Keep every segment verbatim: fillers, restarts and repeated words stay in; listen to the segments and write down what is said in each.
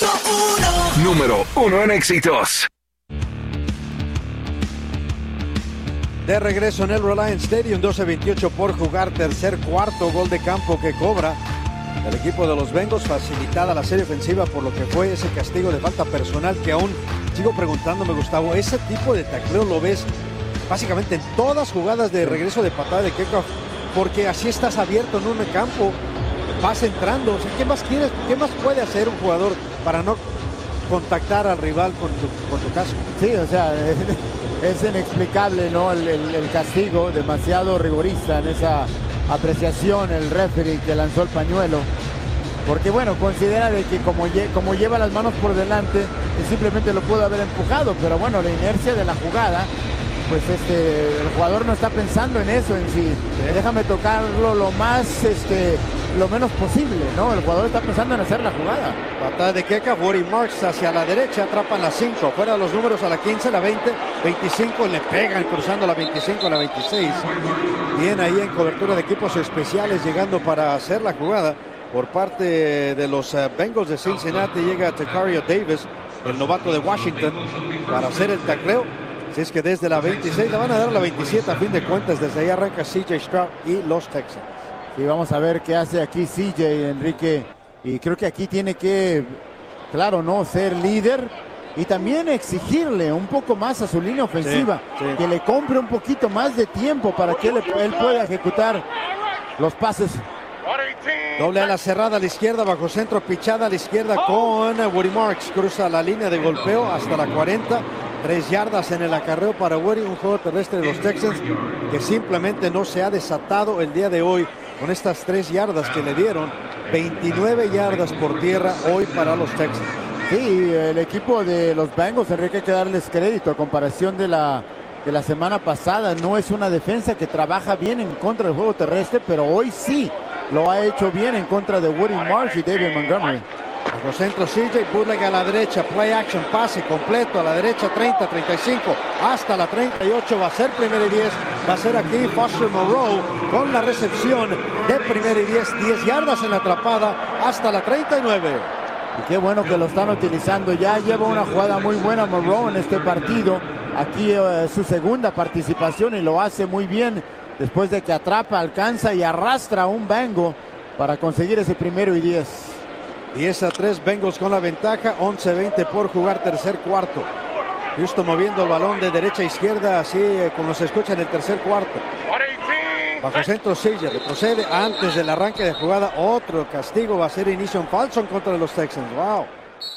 Punto uno. Número uno en éxitos. De regreso en el Reliance Stadium, doce veintiocho por jugar, tercer cuarto, gol de campo que cobra el equipo de los Bengals, facilitada la serie ofensiva por lo que fue ese castigo de falta personal que aún sigo preguntándome, Gustavo, ese tipo de tacleo lo ves básicamente en todas jugadas de regreso de patada de kickoff, porque así estás abierto en un campo, vas entrando, o sea, ¿qué más quieres, qué más puede hacer un jugador para no contactar al rival con tu, con tu casco? Sí, o sea, es inexplicable, ¿no? El, el, el castigo, demasiado rigorista en esa apreciación el referee que lanzó el pañuelo, porque bueno, considera de que como, lle como lleva las manos por delante, que simplemente lo pudo haber empujado, pero bueno, la inercia de la jugada, pues este, el jugador no está pensando en eso en sí. Déjame tocarlo lo más, este, lo menos posible, ¿no? El jugador está pensando en hacer la jugada. Patada de Keka, Woody Marks hacia la derecha, atrapan la cinco, fuera los números a la quince, la veinte, veinticinco, le pegan cruzando la veinticinco, la veintiséis. Bien ahí en cobertura de equipos especiales llegando para hacer la jugada por parte de los uh, Bengals de Cincinnati. Llega Tacario Davis, el novato de Washington, para hacer el tacleo. Así es que desde la veintiséis la van a dar a la veintisiete, a fin de cuentas desde ahí arranca C J Stroud y los Texans. Y vamos a ver qué hace aquí C J, Enrique, y creo que aquí tiene que, claro, no ser líder y también exigirle un poco más a su línea ofensiva, sí, sí. que le compre un poquito más de tiempo para que él, él pueda ejecutar los pases. Doble a la cerrada a la izquierda, bajo centro, pichada a la izquierda con Woody Marks, cruza la línea de golpeo hasta la cuarenta. Tres yardas en el acarreo para Woody, un juego terrestre de los Texans que simplemente no se ha desatado el día de hoy con estas tres yardas que le dieron. veintinueve yardas por tierra hoy para los Texans. Sí, el equipo de los Bengals, Enrique, hay que darles crédito a comparación de la, de la semana pasada. No es una defensa que trabaja bien en contra del juego terrestre, pero hoy sí lo ha hecho bien en contra de Woody Marsh y David Montgomery. Bajo centro C J, bootleg a la derecha, play action, pase completo a la derecha, treinta, treinta y cinco, hasta la treinta y ocho, va a ser primera y diez, va a ser aquí Foster Moreau con la recepción de primera y diez, diez yardas en la atrapada hasta la treinta y nueve. Y qué bueno que lo están utilizando, ya lleva una jugada muy buena Moreau en este partido, aquí eh, su segunda participación y lo hace muy bien, después de que atrapa, alcanza y arrastra a un Bengal para conseguir ese primero y diez. diez a tres, Bengals con la ventaja, once veinte por jugar tercer cuarto. Justo moviendo el balón de derecha a izquierda, así eh, como se escucha en el tercer cuarto. Bajo centro Silla, retrocede antes del arranque de jugada. Otro castigo, va a ser inicio en falso en contra de los Texans. Wow.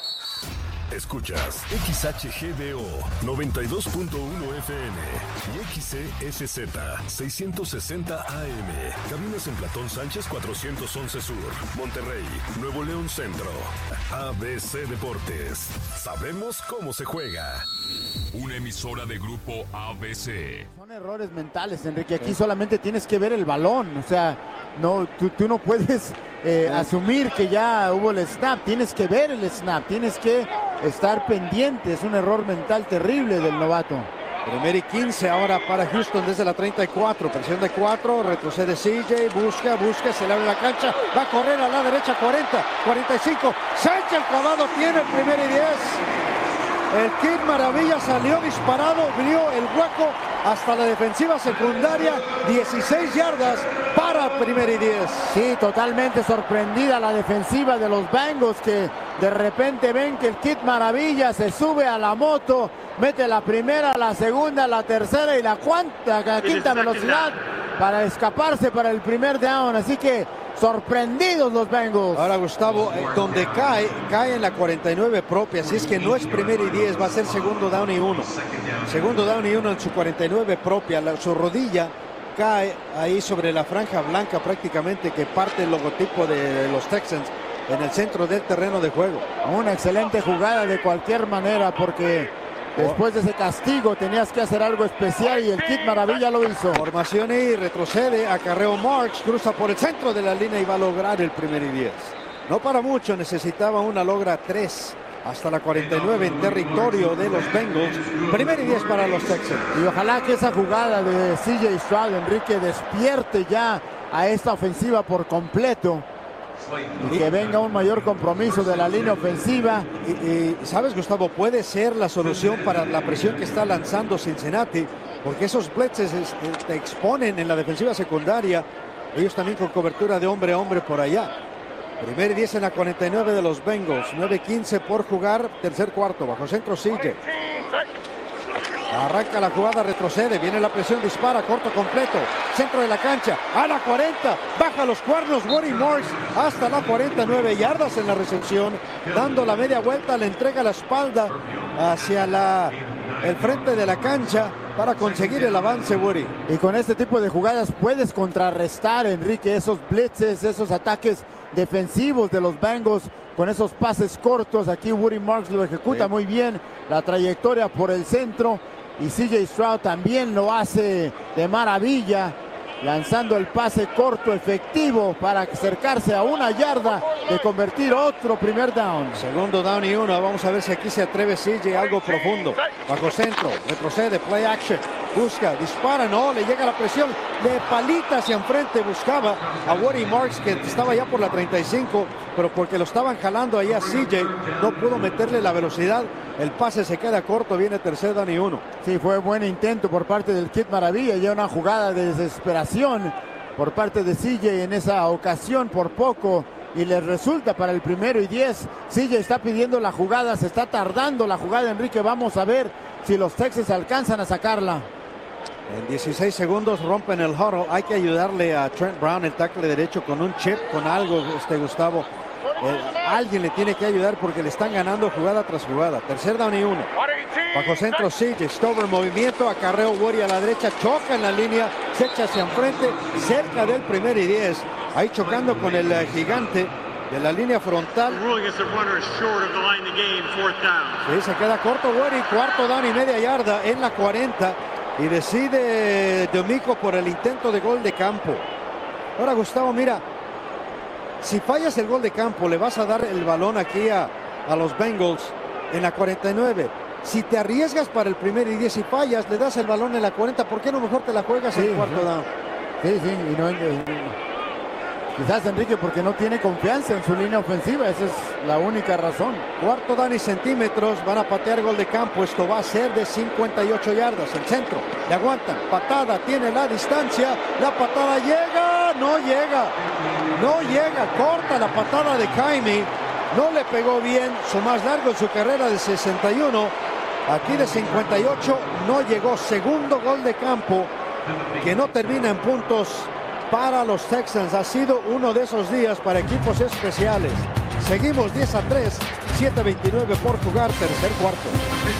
Escuchas X H G D O noventa y dos punto uno F M y X C S Z seiscientos sesenta A M. Cabinas en Platón Sánchez cuatrocientos once Sur, Monterrey, Nuevo León Centro. A B C Deportes. Sabemos cómo se juega. Una emisora de grupo A B C. Son errores mentales, Enrique. Aquí solamente tienes que ver el balón. O sea, no, tú, tú no puedes eh, asumir que ya hubo el snap. Tienes que ver el snap. Tienes que estar pendiente. Es un error mental terrible del novato. Primero y quince ahora para Houston desde la treinta y cuatro. Presión de cuatro. Retrocede C J. Busca, busca. Se le abre la cancha. Va a correr a la derecha. cuarenta, cuarenta y cinco. Sánchez Clavado tiene el primero y diez. El Kid Maravilla salió disparado, vio el hueco hasta la defensiva secundaria, dieciséis yardas para primera y diez. Sí, totalmente sorprendida la defensiva de los Bengals, que de repente ven que el Kid Maravilla se sube a la moto, mete la primera, la segunda, la tercera y la, cuanta, la quinta velocidad para escaparse para el primer down, así que sorprendidos los Bengals. Ahora Gustavo, eh, donde cae, cae en la cuarenta y nueve propia, así es que no es primera y diez, va a ser segundo down y uno. Segundo down y uno en su cuarenta y nueve propia, la, su rodilla cae ahí sobre la franja blanca prácticamente que parte el logotipo de los Texans en el centro del terreno de juego. Una excelente jugada de cualquier manera porque después de ese castigo tenías que hacer algo especial y el Kid Maravilla lo hizo. Formación y retrocede, acarreo Marks, cruza por el centro de la línea y va a lograr el primer y diez. No para mucho, necesitaba una, logra tres hasta la cuarenta y nueve en territorio de los Bengals. Primer y diez para los Texans. Y ojalá que esa jugada de C J Stroud, Enrique, despierte ya a esta ofensiva por completo y que venga un mayor compromiso de la línea ofensiva. Y, y sabes, Gustavo, puede ser la solución para la presión que está lanzando Cincinnati, porque esos blitzes te exponen en la defensiva secundaria, ellos también con cobertura de hombre a hombre por allá. Primer y diez en la cuarenta y nueve de los Bengals, nueve quince por jugar, tercer cuarto, bajo centro sigue. Arranca la jugada, retrocede, viene la presión, dispara, corto completo, centro de la cancha, a la cuarenta, baja los cuernos, Woody Marks hasta la cuarenta y nueve yardas en la recepción, dando la media vuelta, le entrega la espalda hacia la, el frente de la cancha para conseguir el avance, Woody. Y con este tipo de jugadas puedes contrarrestar, Enrique, esos blitzes, esos ataques defensivos de los Bengals, con esos pases cortos. Aquí Woody Marks lo ejecuta sí. muy bien, la trayectoria por el centro, y C J Stroud también lo hace de maravilla, lanzando el pase corto efectivo para acercarse a una yarda de convertir otro primer down. Segundo down y uno. Vamos a ver si aquí se atreve C J algo profundo. Bajo centro, retrocede, play action, busca, dispara, no, le llega la presión, de palita hacia enfrente, buscaba a Woody Marks, que estaba ya por la treinta y cinco, pero porque lo estaban jalando ahí a C J, no pudo meterle la velocidad. El pase se queda corto, viene tercer down y uno. Sí, fue buen intento por parte del Kid Maravilla, ya una jugada de desesperación por parte de C J en esa ocasión por poco, y les resulta para el primero y diez. C J está pidiendo la jugada, se está tardando la jugada, Enrique, vamos a ver si los Texans alcanzan a sacarla. En dieciséis segundos rompen el huddle, hay que ayudarle a Trent Brown, el tackle derecho, con un chip, con algo, este Gustavo. Eh, alguien le tiene que ayudar porque le están ganando jugada tras jugada. Tercer down y uno. Bajo centro C J, Stover movimiento, acarreo Woody a la derecha, choca en la línea, se echa hacia enfrente, cerca del primer y diez. Ahí chocando con el uh, gigante de la línea frontal. Sí, se queda corto Woody, cuarto down y media yarda en la cuarenta. Y decide Domico por el intento de gol de campo. Ahora, Gustavo, mira, si fallas el gol de campo, le vas a dar el balón aquí a, a los Bengals en la cuarenta y nueve. Si te arriesgas para el primer y diez y fallas, le das el balón en la cuarenta. ¿Por qué no mejor te la juegas sí, en cuarto down? Sí, sí, y no, y, quizás, Enrique, porque no tiene confianza en su línea ofensiva, esa es la única razón. Cuarto down y centímetros, van a patear gol de campo, esto va a ser de cincuenta y ocho yardas, el centro, le aguantan, patada, tiene la distancia, la patada llega, no llega, no llega, corta la patada de Jaime, no le pegó bien, su más largo en su carrera de sesenta y uno, aquí de cincuenta y ocho, no llegó, segundo gol de campo, que no termina en puntos para los Texans. Ha sido uno de esos días para equipos especiales. Seguimos diez a tres, siete veintinueve por jugar, tercer cuarto.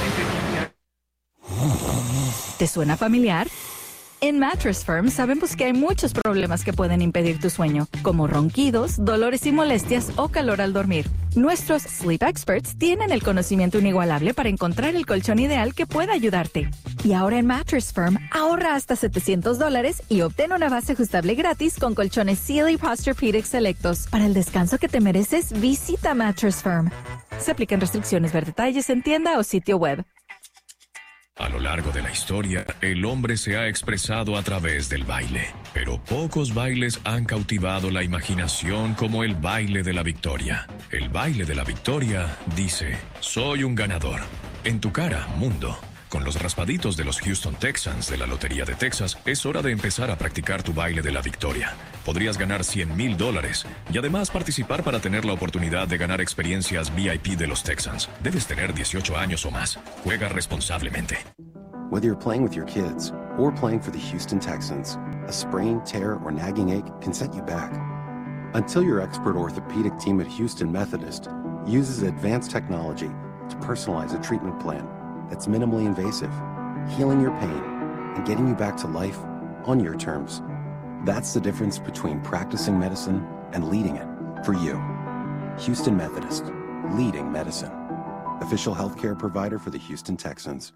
¿Te suena familiar? En Mattress Firm sabemos que hay muchos problemas que pueden impedir tu sueño, como ronquidos, dolores y molestias o calor al dormir. Nuestros Sleep Experts tienen el conocimiento inigualable para encontrar el colchón ideal que pueda ayudarte. Y ahora en Mattress Firm, ahorra hasta setecientos dólares y obtén una base ajustable gratis con colchones Sealy Posturepedic selectos. Para el descanso que te mereces, visita Mattress Firm. Se aplican restricciones, ver detalles en tienda o sitio web. A lo largo de la historia, el hombre se ha expresado a través del baile, pero pocos bailes han cautivado la imaginación como el baile de la victoria. El baile de la victoria dice, soy un ganador. En tu cara, mundo. Con los raspaditos de los Houston Texans de la Lotería de Texas, es hora de empezar a practicar tu baile de la victoria. Podrías ganar cien mil dólares y además participar para tener la oportunidad de ganar experiencias V I P de los Texans. Debes tener dieciocho años o más. Juega responsablemente. Whether you're playing with your kids or playing for the Houston Texans, a sprain, tear, or nagging ache can set you back. Until your expert orthopedic team at Houston Methodist uses advanced technology to personalize a treatment plan that's minimally invasive, healing your pain, and getting you back to life on your terms. That's the difference between practicing medicine and leading it for you. Houston Methodist, leading medicine. Official healthcare provider for the Houston Texans.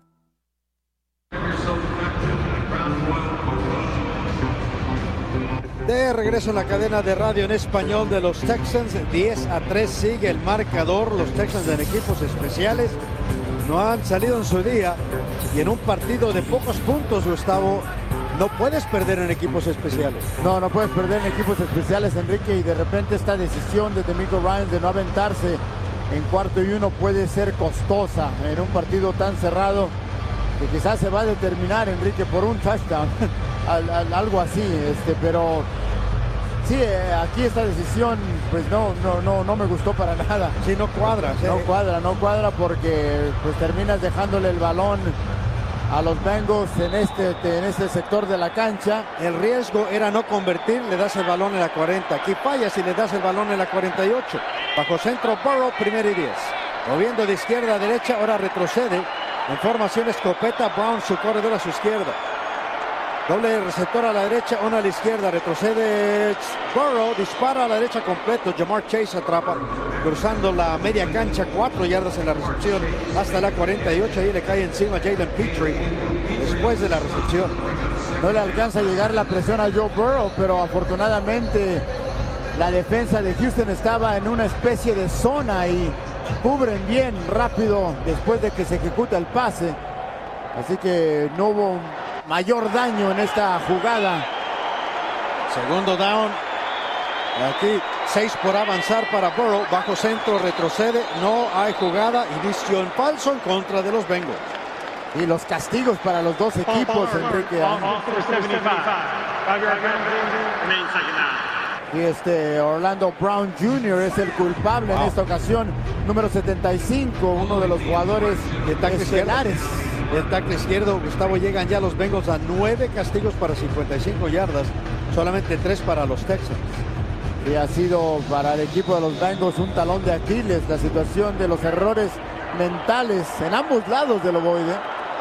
De regreso en la cadena de radio en español de los Texans, diez a tres sigue el marcador. Los Texans en equipos especiales no han salido en su día y en un partido de pocos puntos, Gustavo, No puedes perder en equipos especiales. No, no puedes perder en equipos especiales, Enrique, y de repente esta decisión de DeMeco Ryans de no aventarse en cuarto y uno puede ser costosa en un partido tan cerrado que quizás se va a determinar, Enrique, por un touchdown, al, al, algo así, este, pero sí, eh, aquí esta decisión pues no, no, no, no me gustó para nada. Sí, no cuadra. No sí. cuadra, no cuadra porque pues terminas dejándole el balón a los Bengals en este, en este sector de la cancha. El riesgo era no convertir, le das el balón en la cuarenta. Aquí fallas y le das el balón en la cuarenta y ocho. Bajo centro, Burrow, primero y diez. Moviendo de izquierda a derecha, ahora retrocede. En formación escopeta, Brown, su corredor a su izquierda. Doble receptor a la derecha, uno a la izquierda. Retrocede Burrow, dispara a la derecha completo. Jamar Chase atrapa, cruzando la media cancha, cuatro yardas en la recepción hasta la cuarenta y ocho. Ahí le cae encima Jalen Petrie después de la recepción. No le alcanza a llegar la presión a Joe Burrow, pero afortunadamente la defensa de Houston estaba en una especie de zona y cubren bien rápido después de que se ejecuta el pase. Así que no hubo mayor daño en esta jugada. Segundo down. Aquí seis por avanzar para Burrow. Bajo centro, retrocede. No hay jugada. Inicio en falso en contra de los Bengals. Y los castigos para los dos equipos, Enrique. Y este Orlando Brown junior es el culpable wow. en esta ocasión. Número setenta y cinco, uno de los jugadores de tackle estelares. El tackle izquierdo, Gustavo, llegan ya los Bengals a nueve castigos para cincuenta y cinco yardas, solamente tres para los Texans. Y ha sido para el equipo de los Bengals un talón de Aquiles la situación de los errores mentales en ambos lados del ovoide.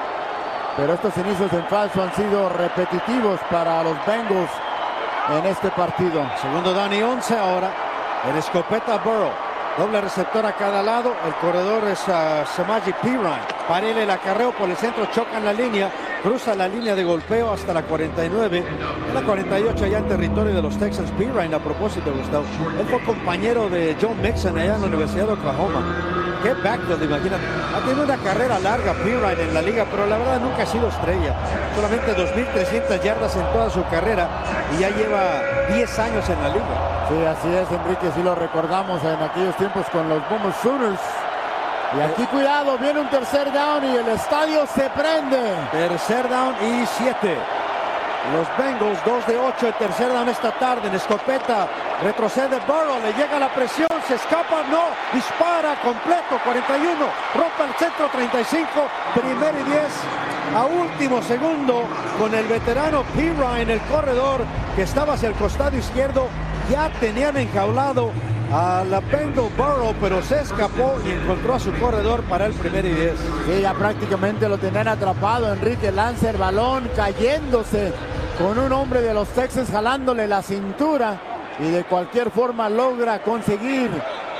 Pero estos inicios en falso han sido repetitivos para los Bengals en este partido. Segundo down y once ahora. El escopeta Burrow. Doble receptor a cada lado. El corredor es uh, Samaje Perine. Parele el acarreo por el centro. Choca en la línea. Cruza la línea de golpeo hasta la cuarenta y nueve. En la cuarenta y ocho ya en territorio de los Texans. Perine, a propósito, Gustavo. Él fue compañero de John Mixon allá en la Universidad de Oklahoma. Qué backfield, imagínate. Ha tenido una carrera larga Perine en la liga, pero la verdad nunca ha sido estrella. Solamente dos mil trescientas yardas en toda su carrera y ya lleva diez años en la liga. Sí, así es, Enrique, sí lo recordamos en aquellos tiempos con los Boomer Sooners. Y aquí cuidado, viene un tercer down y el estadio se prende. Tercer down y siete. Los Bengals, dos de ocho, el tercer down esta tarde en escopeta. Retrocede Burrow, le llega la presión, se escapa, no, dispara completo, cuarenta y uno, rompe el centro, treinta y cinco, primero y diez. A último segundo, con el veterano Perine en el corredor, que estaba hacia el costado izquierdo, ya tenían enjaulado a la Bengal Burrow, pero se escapó y encontró a su corredor para el primer y diez. Sí, ya prácticamente lo tenían atrapado. Enrique lanza el balón, cayéndose con un hombre de los Texans jalándole la cintura y de cualquier forma logra conseguir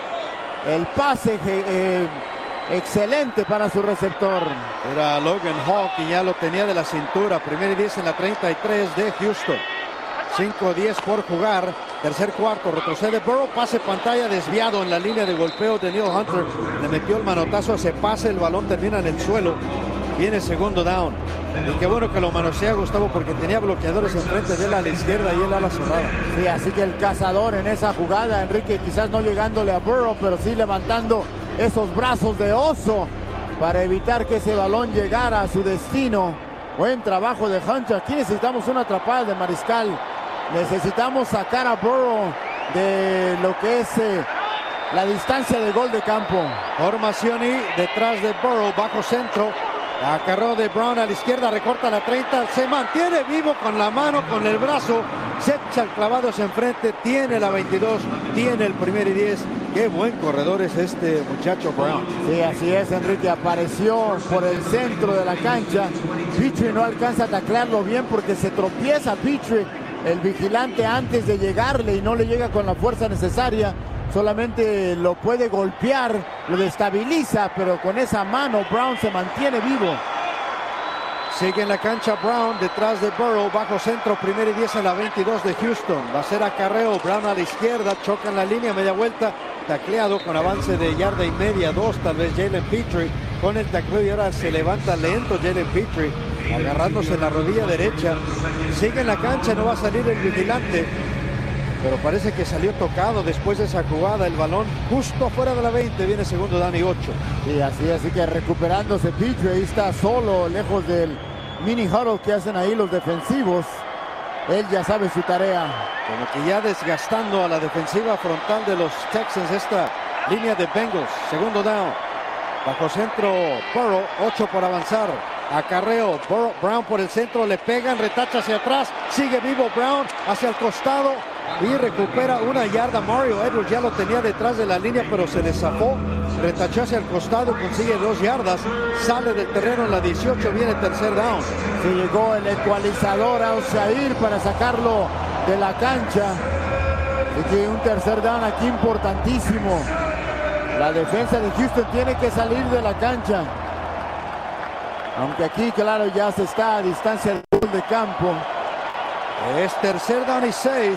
el pase eh, excelente para su receptor. Era Logan Hawk y ya lo tenía de la cintura. Primer y diez en la treinta y tres de Houston. cinco diez por jugar. Tercer cuarto, retrocede Burrow, pase pantalla desviado en la línea de golpeo de Neil Hunter. Le metió el manotazo, se pase, el balón termina en el suelo. Viene segundo down. Y qué bueno que lo manosea, Gustavo, porque tenía bloqueadores enfrente de él a la izquierda y él a la cerrada. Sí, así que el cazador en esa jugada, Enrique, quizás no llegándole a Burrow, pero sí levantando esos brazos de oso para evitar que ese balón llegara a su destino. Buen trabajo de Hunter. Aquí necesitamos una atrapada de Mariscal. Necesitamos sacar a Burrow de lo que es eh, la distancia de gol de campo. Formación y detrás de Burrow, bajo centro. Acarreo de Brown a la izquierda, recorta la treinta, se mantiene vivo con la mano, con el brazo, se echa el clavado hacia enfrente, tiene la veintidós, tiene el primer y diez. Qué buen corredor es este muchacho Brown. Sí, así es, Enrique, apareció por el centro de la cancha. Petrie no alcanza a taclearlo bien porque se tropieza Petrie, el vigilante, antes de llegarle y no le llega con la fuerza necesaria. Solamente lo puede golpear, lo destabiliza, pero con esa mano Brown se mantiene vivo. Sigue en la cancha Brown, detrás de Burrow, bajo centro, primer y diez en la veintidós de Houston. Va a ser acarreo, Brown a la izquierda, choca en la línea, media vuelta, tacleado con avance de yarda y media, dos, tal vez Jalen Petrie con el tacleo y ahora se levanta lento Jalen Petrie. agarrándose la rodilla derecha. Sigue en la cancha, no va a salir el vigilante, pero parece que salió tocado después de esa jugada. El balón justo afuera de la veinte, viene segundo down y ocho. Sí, así, así que recuperándose Pitre, ahí está solo, lejos del mini huddle que hacen ahí los defensivos. Él ya sabe su tarea. Como que ya desgastando a la defensiva frontal de los Texans esta línea de Bengals. Segundo down. Bajo centro Burrow, ocho por avanzar. Acarreo, Burrow, Brown por el centro, le pegan, retacha hacia atrás. Sigue vivo Brown hacia el costado y recupera una yarda. Mario Edwards ya lo tenía detrás de la línea, pero se le zafó. Retachó hacia el costado, consigue dos yardas. Sale del terreno en la dieciocho, viene tercer down. Se llegó el ecualizador a Osair para sacarlo de la cancha. Así que un tercer down aquí importantísimo. La defensa de Houston tiene que salir de la cancha. Aunque aquí, claro, ya se está a distancia del gol de campo. Es tercer down y seis.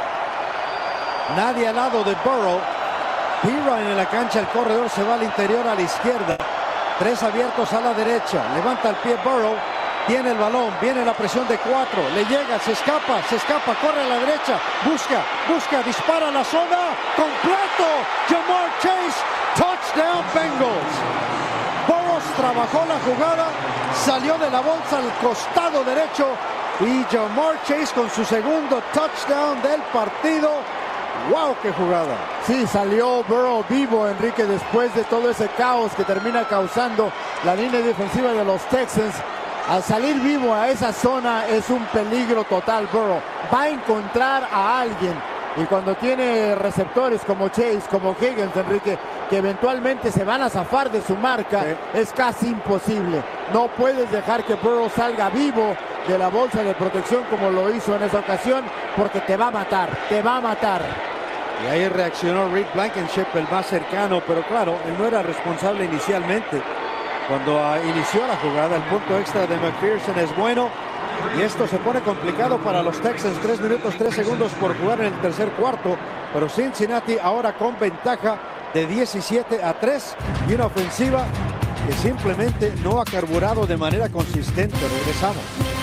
Nadie al lado de Burrow. Pirine en la cancha, el corredor se va al interior a la izquierda. Tres abiertos a la derecha. Levanta el pie Burrow. Tiene el balón, viene la presión de cuatro. Le llega, se escapa, se escapa, corre a la derecha. Busca, busca, dispara a la zona. Completo. Ja'Marr Chase. Touchdown Bengals. Burrow trabajó la jugada. Salió de la bolsa al costado derecho. Y Ja'Marr Chase con su segundo touchdown del partido. ¡Wow! ¡Qué jugada! Sí, salió Burrow vivo, Enrique, después de todo ese caos que termina causando la línea defensiva de los Texans. Al salir vivo a esa zona es un peligro total. Burrow va a encontrar a alguien. Y cuando tiene receptores como Chase, como Higgins, Enrique, que eventualmente se van a zafar de su marca, sí, es casi imposible. No puedes dejar que Burrow salga vivo de la bolsa de protección como lo hizo en esa ocasión, porque te va a matar, te va a matar. Y ahí reaccionó Rick Blankenship, el más cercano, pero claro, él no era responsable inicialmente. Cuando uh, inició la jugada, el punto extra de McPherson es bueno. Y esto se pone complicado para los Texans. Tres minutos, tres segundos por jugar en el tercer cuarto. Pero Cincinnati ahora con ventaja de diecisiete a tres. Y una ofensiva que simplemente no ha carburado de manera consistente. Regresamos.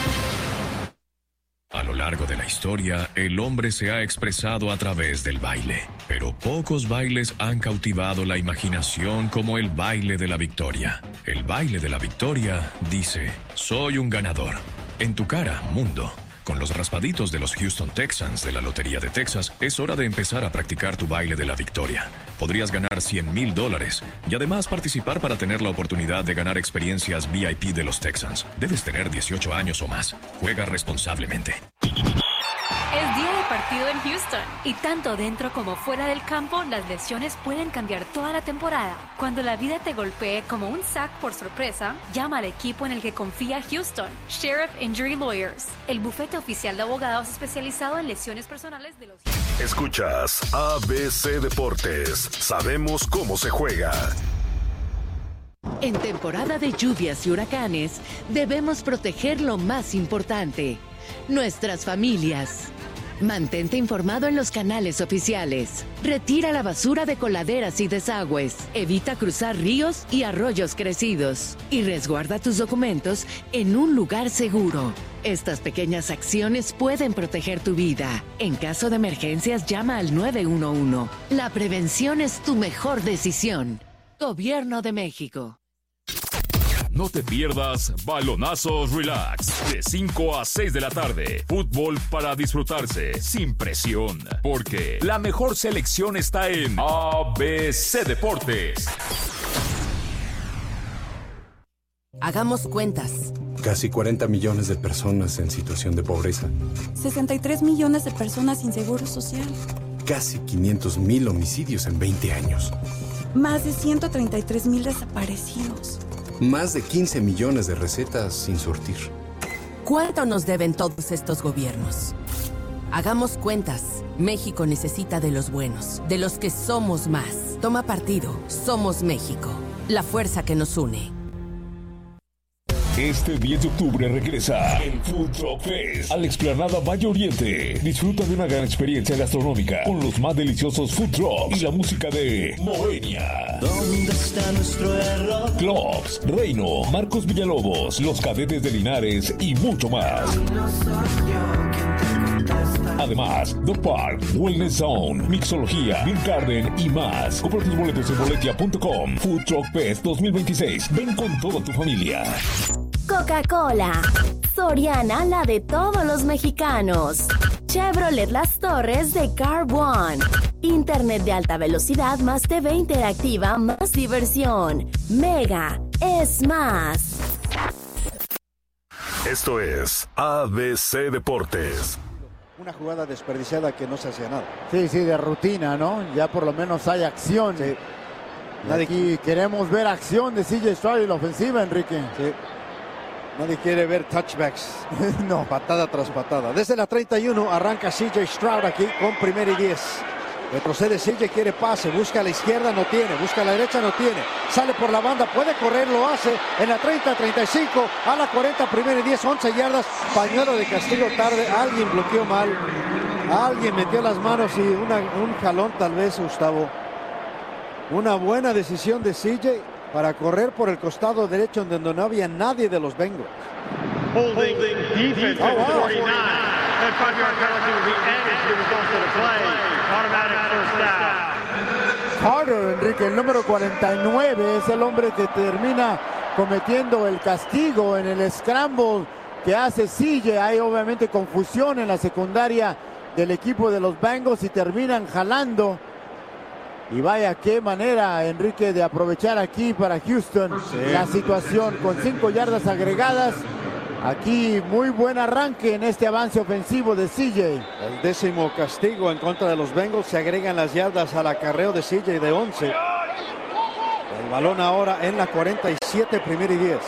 A lo largo de la historia, el hombre se ha expresado a través del baile. Pero pocos bailes han cautivado la imaginación como el baile de la victoria. El baile de la victoria dice: soy un ganador. En tu cara, mundo. Con los raspaditos de los Houston Texans de la Lotería de Texas, es hora de empezar a practicar tu baile de la victoria. Podrías ganar cien mil dólares y además participar para tener la oportunidad de ganar experiencias V I P de los Texans. Debes tener dieciocho años o más. Juega responsablemente. Es día de partido en Houston y tanto dentro como fuera del campo, las lesiones pueden cambiar toda la temporada. Cuando la vida te golpee como un sack por sorpresa, llama al equipo en el que confía Houston, Sheriff Injury Lawyers, el bufete oficial de abogados especializado en lesiones personales de los... Escuchas A B C Deportes. Sabemos cómo se juega. En temporada de lluvias y huracanes, debemos proteger lo más importante: nuestras familias. Mantente informado en los canales oficiales. Retira la basura de coladeras y desagües. Evita cruzar ríos y arroyos crecidos. Y resguarda tus documentos en un lugar seguro. Estas pequeñas acciones pueden proteger tu vida. En caso de emergencias, llama al nueve uno uno. La prevención es tu mejor decisión. Gobierno de México. No te pierdas Balonazos Relax, de cinco a seis de la tarde. Fútbol para disfrutarse, sin presión, porque la mejor selección está en A B C Deportes. Hagamos cuentas. Casi cuarenta millones de personas en situación de pobreza. sesenta y tres millones de personas sin seguro social. Casi quinientos mil homicidios en veinte años. Más de ciento treinta y tres mil desaparecidos. Más de quince millones de recetas sin surtir. ¿Cuánto nos deben todos estos gobiernos? Hagamos cuentas. México necesita de los buenos, de los que somos más. Toma partido. Somos México. La fuerza que nos une. Este diez de octubre regresa el Food Truck Fest a la explanada Valle Oriente. Disfruta de una gran experiencia gastronómica con los más deliciosos food trucks y la música de Moenia. ¿Dónde está nuestro error? Clubs, Reino, Marcos Villalobos, Los Cadetes de Linares y mucho más. No soy yo quien te contesta. Además, The Park, Wellness Zone, Mixología, Beer Garden y más. Compra tus boletos en boletia punto com. Food Truck Fest dos mil veintiséis. Ven con toda tu familia. Coca-Cola. Soriana, la de todos los mexicanos. Chevrolet Las Torres de Car One. Internet de alta velocidad más T V interactiva más diversión. Mega es más. Esto es A B C Deportes. Una jugada desperdiciada que no se hacía nada. Sí, sí, de rutina, ¿no? Ya por lo menos hay acción. Sí. Nadie... Aquí queremos ver acción de C J Stroud en la ofensiva, Enrique. Sí. Nadie quiere ver touchbacks. No, patada tras patada. Desde la treinta y uno arranca C J Stroud aquí con primera y diez. Retrocede C J, quiere pase, busca a la izquierda, no tiene, busca a la derecha, no tiene. Sale por la banda, puede correr, lo hace. En la treinta, treinta y cinco, a la cuarenta, primera y diez, once yardas. Pañuelo de castigo tarde, alguien bloqueó mal. Alguien metió las manos y una, un jalón tal vez, Gustavo. Una buena decisión de C J para correr por el costado derecho donde no había nadie de los Bengals. Holding defense oh, wow. forty-nine. That five-yard penalty will be added to the result of the play. Automatic first down. Carter, Enrique, el número cuarenta y nueve, es el hombre que termina cometiendo el castigo en el scramble que hace C J. Hay obviamente confusión en la secundaria del equipo de los Bengals y terminan jalando. Y vaya qué manera, Enrique, de aprovechar aquí para Houston sí. la situación con cinco yardas agregadas. Aquí muy buen arranque en este avance ofensivo de C J. El décimo castigo en contra de los Bengals. Se agregan las yardas al acarreo de C J de once. El balón ahora en la cuarenta y siete, primera y diez.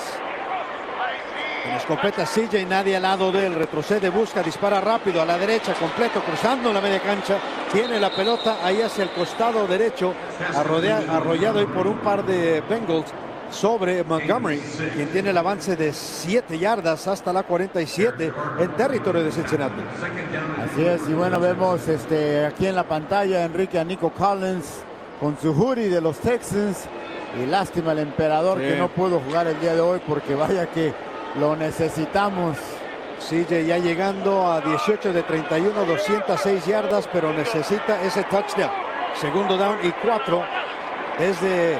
En escopeta C J, nadie al lado de él. Retrocede, busca, dispara rápido a la derecha, completo, cruzando la media cancha. Tiene la pelota ahí hacia el costado derecho, arrodea, arrollado ahí por un par de Bengals sobre Montgomery, quien tiene el avance de siete yardas hasta la cuarenta y siete en territorio de Cincinnati. Así es, y bueno, vemos este, aquí en la pantalla, Enrique, a Nico Collins con su hoodie de los Texans. Y lástima el emperador sí. que no pudo jugar el día de hoy porque vaya que lo necesitamos. C J ya llegando a dieciocho de treinta y uno, doscientas seis yardas, pero necesita ese touchdown. Segundo down y cuatro desde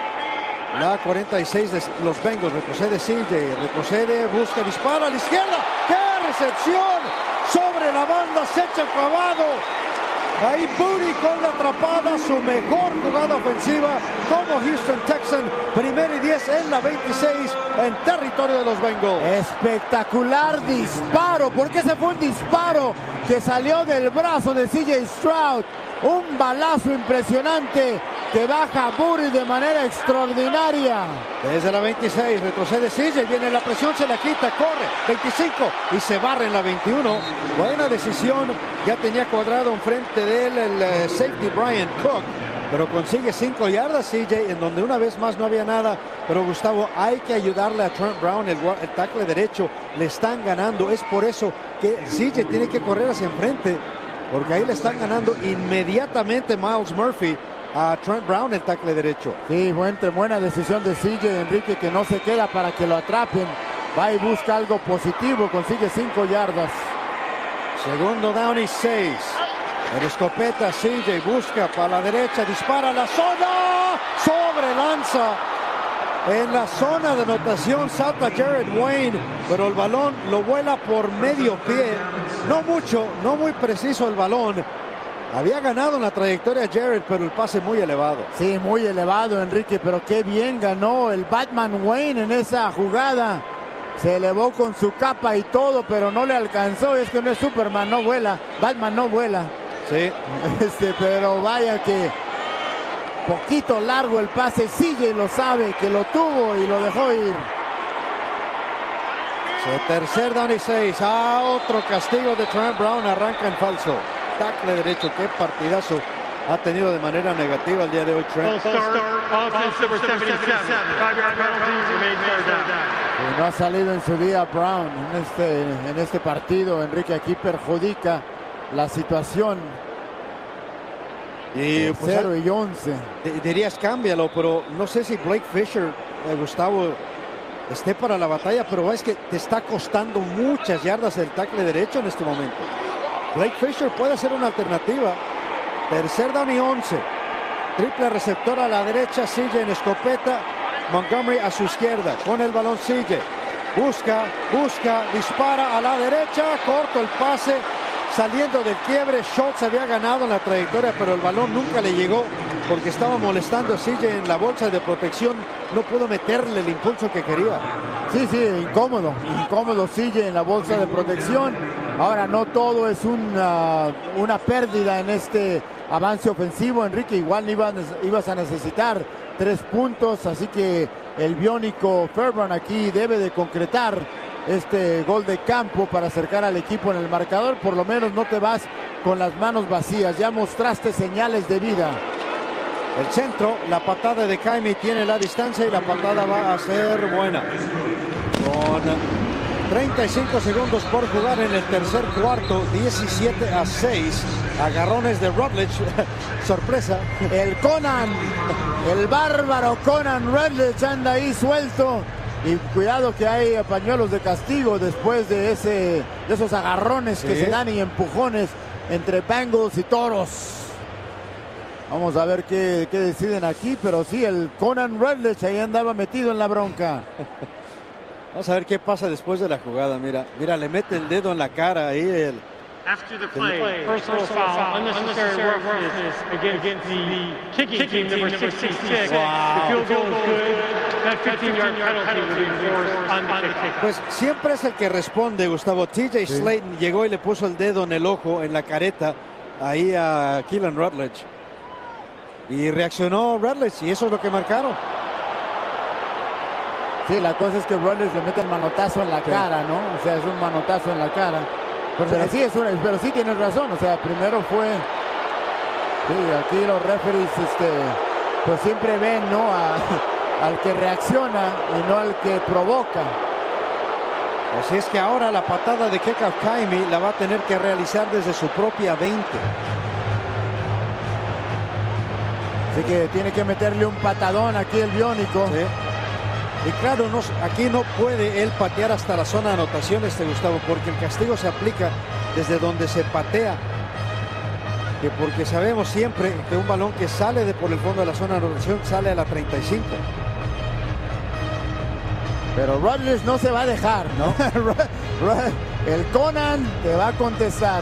la cuarenta y seis de los Bengals. Retrocede C J, retrocede, busca, dispara a la izquierda. ¡Qué recepción! Sobre la banda, se echa clavado. Ahí Booty con la atrapada, su mejor jugada ofensiva como Houston Texan. Primera y diez en la veintiséis en territorio de los Bengals. Espectacular disparo, porque ese fue un disparo que salió del brazo de C J Stroud. Un balazo impresionante que baja a Booty de manera extraordinaria. Desde la veintiséis retrocede C J, viene la presión, se la quita, corre, veinticinco y se barre en la veintiuno. Buena decisión, ya tenía cuadrado enfrente de él el uh, safety Brian Cook, pero consigue cinco yardas C J, en donde una vez más no había nada. Pero Gustavo, hay que ayudarle a Trent Brown, el, el tackle derecho, le están ganando. Es por eso que C J tiene que correr hacia enfrente, porque ahí le están ganando inmediatamente Myles Murphy a Trent Brown, el tackle derecho. Sí, buen, buena decisión de C J, Enrique, que no se queda para que lo atrapen. Va y busca algo positivo, consigue cinco yardas. Segundo down y seis. En escopeta C J busca para la derecha, dispara a la zona, sobre lanza. En la zona de anotación salta Jared Wayne, pero el balón lo vuela por medio pie. No mucho, no muy preciso el balón. Había ganado en la trayectoria Jared, pero el pase muy elevado. Sí, muy elevado, Enrique, pero qué bien ganó el Batman Wayne en esa jugada. Se elevó con su capa y todo, pero no le alcanzó. Es que no es Superman, no vuela. Batman no vuela. Sí. Este, pero vaya que poquito largo el pase. Sigue y lo sabe, que lo tuvo y lo dejó ir. Se tercer down y seis. Ah, otro castigo de Trent Brown. Arranca en falso. Tackle derecho, qué partidazo ha tenido de manera negativa el día de hoy Trent. no ha salido en su día Brown en este, en este partido. Enrique, aquí perjudica la situación. Y pues, cero y once. Dirías cámbialo, pero no sé si Blake Fisher, eh, Gustavo, esté para la batalla, pero es que te está costando muchas yardas el tackle derecho en este momento. Blake Fisher puede ser una alternativa. Tercer down y once. Triple receptor a la derecha, sigue en escopeta. Montgomery a su izquierda. Con el balón sigue. Busca, busca, dispara a la derecha. Corto el pase. Saliendo del quiebre, Schultz había ganado en la trayectoria, pero el balón nunca le llegó porque estaba molestando a C J en la bolsa de protección. No pudo meterle el impulso que quería. Sí, sí, incómodo, incómodo C J en la bolsa de protección. Ahora, no todo es una, una pérdida en este avance ofensivo, Enrique. Igual ibas, ibas a necesitar tres puntos, así que el biónico Fairbairn aquí debe de concretar este gol de campo para acercar al equipo en el marcador. Por lo menos no te vas con las manos vacías, ya mostraste señales de vida. El centro, la patada de Kaimi tiene la distancia y la patada va a ser buena. Con treinta y cinco segundos por jugar en el tercer cuarto, diecisiete a seis. Agarrones de Rutledge. Sorpresa. El Conan, el bárbaro Conan Rutledge anda ahí suelto. Y cuidado que hay pañuelos de castigo después de, ese, de esos agarrones sí. que se dan y empujones entre Bengals y Toros. Vamos a ver qué, qué deciden aquí, pero sí, el Conan Rutledge ahí andaba metido en la bronca. Vamos a ver qué pasa después de la jugada. Mira, mira, le mete el dedo en la cara ahí. El, After the play, play personal, personal foul, unnecessary, unnecessary roughness against, against the kicking, kicking team, number sixty-six. Wow. The field goal is good. That fifteen-yard penalty will be enforced on the kick. Pues siempre es el que responde, Gustavo. T J sí. Slayton llegó y le puso el dedo en el ojo, en la careta, ahí a Keelan Rutledge. Y reaccionó Rutledge, y eso es lo que marcaron. Sí, la cosa es que Rutledge le mete el manotazo en la sí. cara, ¿no? O sea, es un manotazo en la cara. Pero, pero sí, es una, pero sí tienes razón, o sea, primero fue, sí, aquí los referees, este, pues siempre ven, ¿no? A, al que reacciona y no al que provoca. Así es que ahora la patada de Keka Kaimi la va a tener que realizar desde su propia veinte. Así que tiene que meterle un patadón aquí el biónico. Sí. Y claro, no, aquí no puede él patear hasta la zona de anotación, este Gustavo, porque el castigo se aplica desde donde se patea. Que porque sabemos siempre que un balón que sale de por el fondo de la zona de anotación sale a la treinta y cinco. Pero Rutledge no se va a dejar, ¿no? El Conan te va a contestar.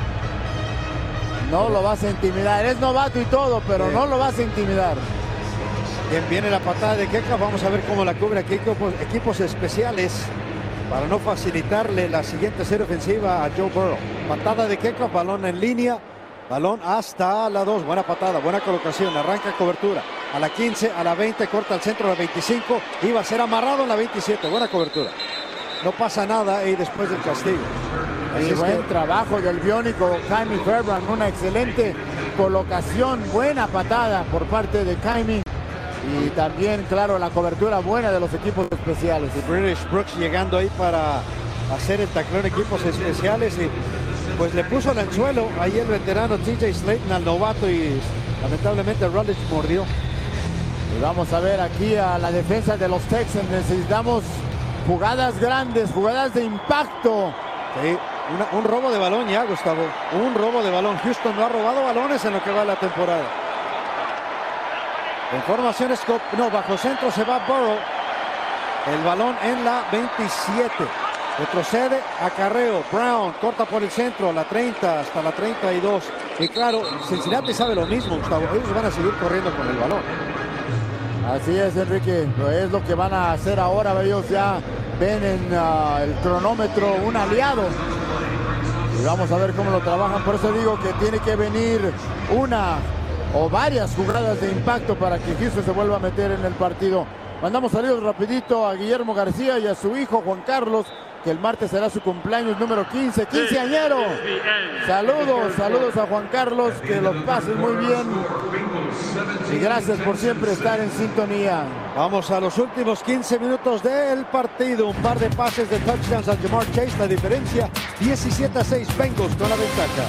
No lo vas a intimidar. Es novato y todo, pero sí. no lo vas a intimidar. Bien, viene la patada de Keka. Vamos a ver cómo la cubre aquí equipos, equipos especiales para no facilitarle la siguiente serie ofensiva a Joe Burrow. Patada de Keka, balón en línea, balón hasta la dos. Buena patada, buena colocación, arranca cobertura. A la quince, a la veinte, corta al centro, a la veinticinco. Iba a ser amarrado en la veintisiete. Buena cobertura. No pasa nada y después del castigo. Así y buen que... trabajo del biónico Kaimi Fairbairn. Una excelente colocación, buena patada por parte de Kaimi. Y también, claro, la cobertura buena de los equipos especiales. Y British Brooks llegando ahí para hacer el tacleo en equipos especiales. Y pues le puso el anzuelo ahí el veterano T J Slayton al novato y lamentablemente Rutledge mordió. Y vamos a ver aquí a la defensa de los Texans. Necesitamos jugadas grandes, jugadas de impacto. Sí, una, un robo de balón ya, Gustavo. Un robo de balón. Houston no ha robado balones en lo que va la temporada. En formación Scope, no, bajo centro se va Burrow. El balón en la veintisiete. Retrocede, acarreo. Brown corta por el centro, la treinta hasta la treinta y dos. Y claro, Cincinnati sabe lo mismo, Gustavo. Ellos van a seguir corriendo con el balón. Así es, Enrique. Es lo que van a hacer ahora. Ellos ya ven en uh, el cronómetro un aliado. Y vamos a ver cómo lo trabajan. Por eso digo que tiene que venir una o varias jugadas de impacto para que Houston se vuelva a meter en el partido. Mandamos saludos rapidito a Guillermo García y a su hijo Juan Carlos, que el martes será su cumpleaños número quince, quinceañero. Saludos, saludos a Juan Carlos, que los pasen muy bien. Y gracias por siempre estar en sintonía. Vamos a los últimos quince minutos del partido. Un par de pases de touchdowns a Jamar Chase. La diferencia diecisiete a seis. Bengals con la ventaja.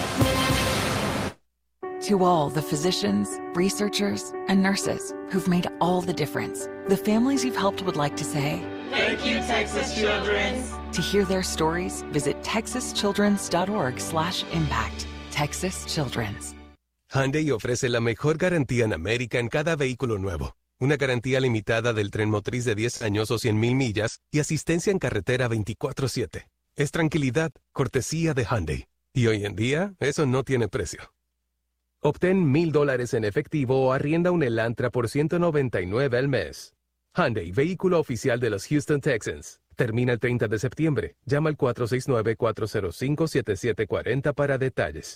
To all the physicians, researchers, and nurses who've made all the difference, the families you've helped would like to say, thank you, Texas Children's. To hear their stories, visit texas children's dot org slash impact. Texas Children's. Hyundai ofrece la mejor garantía en América en cada vehículo nuevo. Una garantía limitada del tren motriz de diez años o cien mil millas y asistencia en carretera veinticuatro siete. Es tranquilidad, cortesía de Hyundai. Y hoy en día, eso no tiene precio. Obtén mil dólares en efectivo o arrienda un Elantra por ciento noventa y nueve al mes. Hyundai, vehículo oficial de los Houston Texans. Termina el treinta de septiembre. Llama al cuatro seis nueve, cuatro cero cinco, siete siete cuatro cero para detalles.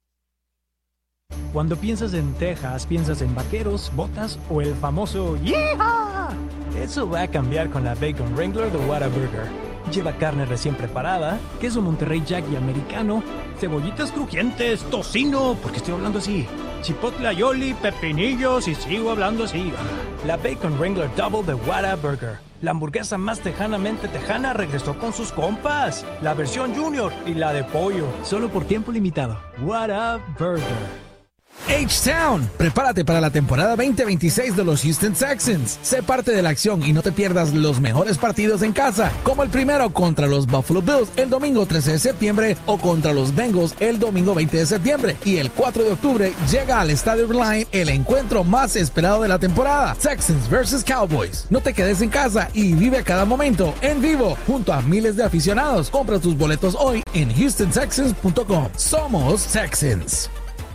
Cuando piensas en Texas, piensas en vaqueros, botas o el famoso ¡Yeehaw! Eso va a cambiar con la Bacon Wrangler de Whataburger. Lleva carne recién preparada, queso Monterrey Jack y americano, cebollitas crujientes, tocino, porque estoy hablando así, chipotle aioli, pepinillos y sigo hablando así. La Bacon Wrangler Double de Whataburger. La hamburguesa más tejanamente tejana regresó con sus compas. La versión Junior y la de pollo. Solo por tiempo limitado. Whataburger. H-Town, prepárate para la temporada veinte veintiséis de los Houston Texans. Sé parte de la acción y no te pierdas los mejores partidos en casa, como el primero contra los Buffalo Bills el domingo trece de septiembre o contra los Bengals el domingo veinte de septiembre. Y el cuatro de octubre llega al Estadio Reliant el encuentro más esperado de la temporada, Texans versus Cowboys. No te quedes en casa y vive cada momento en vivo junto a miles de aficionados. Compra tus boletos hoy en houston texans punto com. Somos Texans.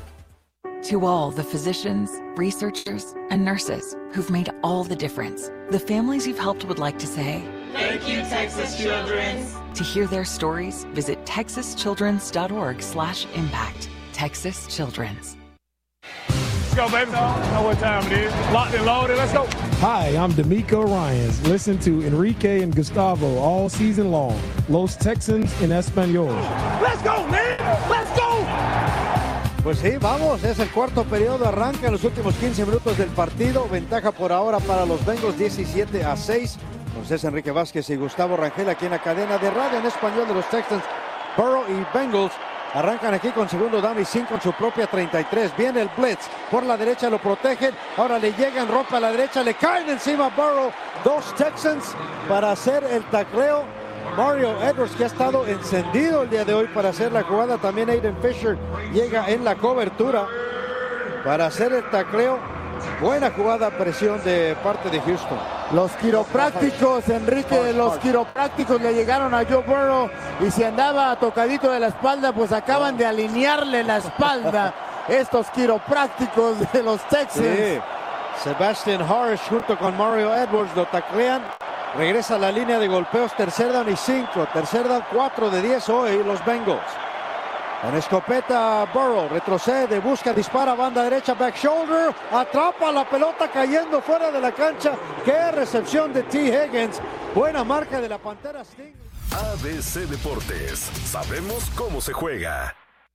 To all the physicians, researchers, and nurses who've made all the difference, the families you've helped would like to say, thank you, Texas Children's. To hear their stories, visit texas children's dot org slash impact. Texas Children's. Let's go, baby. Know what time it is. Locked and loaded. Let's go. Hi, I'm D'Amico Ryans. Listen to Enrique and Gustavo all season long. Los Texans en Español. Let's go, man. Let's go. Pues sí, vamos, es el cuarto periodo, arranca en los últimos quince minutos del partido, ventaja por ahora para los Bengals diecisiete a seis, con César Enrique Vázquez y Gustavo Rangel aquí en la cadena de radio en español de los Texans. Burrow y Bengals arrancan aquí con segundo down y cinco en su propia treinta y tres, viene el blitz, por la derecha lo protegen, ahora le llegan, rompe a la derecha, le caen encima a Burrow, dos Texans para hacer el tacleo. Mario Edwards, que ha estado encendido el día de hoy para hacer la jugada. También Aiden Fisher llega en la cobertura para hacer el tacleo. Buena jugada, presión de parte de Houston. Los quiroprácticos, Enrique, los quiroprácticos le llegaron a Joe Burrow y si andaba tocadito de la espalda, pues acaban de alinearle la espalda estos quiroprácticos de los Texans. Sí. Sebastian Harsh junto con Mario Edwards lo taclean. Regresa a la línea de golpeos, tercer down y cinco, tercer down, cuatro de diez hoy los Bengals. En escopeta Burrow, retrocede, busca, dispara, banda derecha, back shoulder, atrapa la pelota cayendo fuera de la cancha. ¡Qué recepción de T. Higgins! Buena marca de la Pantera Sting. A B C Deportes, sabemos cómo se juega.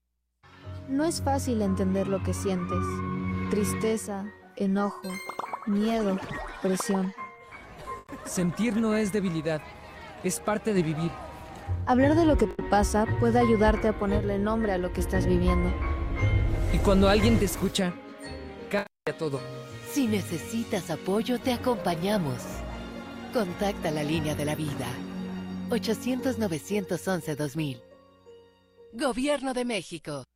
No es fácil entender lo que sientes. Tristeza, enojo, miedo, presión. Sentir no es debilidad, es parte de vivir. Hablar de lo que te pasa puede ayudarte a ponerle nombre a lo que estás viviendo. Y cuando alguien te escucha, cambia todo. Si necesitas apoyo, te acompañamos. Contacta la línea de la vida. ochocientos, novecientos once, dos mil. Gobierno de México.